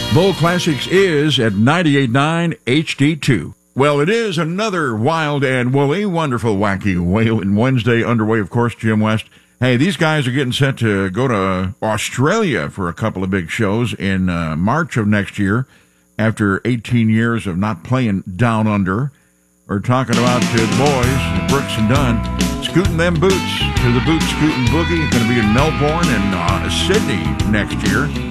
Bowl Classics is at 98.9 HD2. Well, it is another wild and woolly, wonderful, wacky Whalen Wednesday underway, of course, Jim West. Hey, these guys are getting set to go to Australia for a couple of big shows in March of next year after 18 years of not playing down under. We're talking about the boys, Brooks and Dunn, scooting them boots to the Boot Scootin' Boogie. It's going to be in Melbourne and Sydney next year.